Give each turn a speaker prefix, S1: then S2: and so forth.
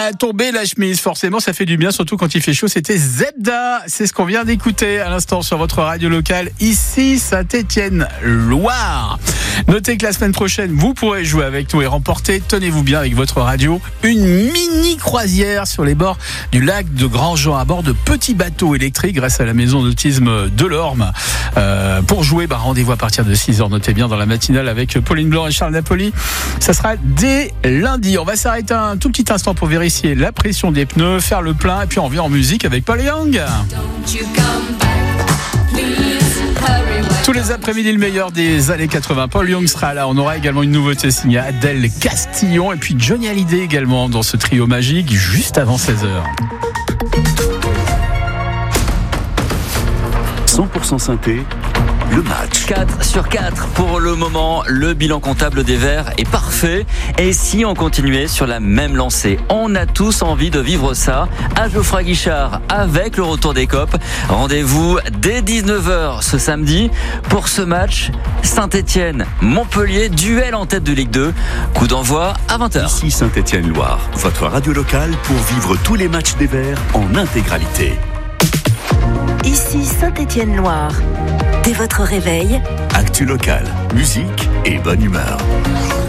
S1: tomber la chemise, forcément ça fait du bien, surtout quand il fait chaud. C'était Zebda, c'est ce qu'on vient d'écouter à l'instant sur votre radio locale, ici Saint-Étienne-Loire. Notez que la semaine prochaine, vous pourrez jouer avec nous et remporter, tenez-vous bien avec votre radio, une mini croisière sur les bords du lac de Grandjean à bord de petits bateaux électriques grâce à la maison d'autisme de l'Orme. Pour jouer, rendez-vous à partir de 6h, notez bien, dans la matinale avec Pauline Blanc et Charles Napoli. Ça sera dès lundi. On va s'arrêter un tout petit instant pour vérifier la pression des pneus, faire le plein et puis on revient en musique avec Paul Young. Tous les après-midi, le meilleur des années 80. Paul Young sera là. On aura également une nouveauté signée Adèle Castillon et puis Johnny Hallyday également dans ce trio magique juste avant 16h.
S2: 100% synthé, le match.
S3: 4 sur 4 pour le moment. Le bilan comptable des Verts est parfait. Et si on continuait sur la même lancée? On a tous envie de vivre ça à Geoffroy Guichard avec le retour des Copes. Rendez-vous dès 19h ce samedi pour ce match Saint-Étienne-Montpellier, duel en tête de Ligue 2. Coup d'envoi à 20h.
S2: Ici Saint-Étienne-Loire, votre radio locale pour vivre tous les matchs des Verts en intégralité.
S4: Ici Saint-Étienne-Loire. Dès votre réveil,
S2: Actu locale, musique et bonne humeur.